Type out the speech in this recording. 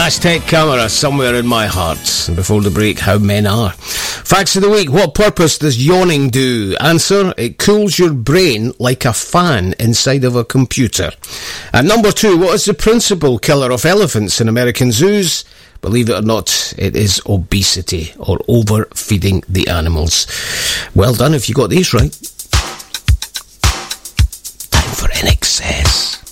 Aztec Camera, Somewhere in My Heart. And before the break, How Men Are. Facts of the week. What purpose does yawning do? Answer, it cools your brain like a fan inside of a computer. And number 2, what is the principal killer of elephants in American zoos? Believe it or not, it is obesity, or overfeeding the animals. Well done if you got these right.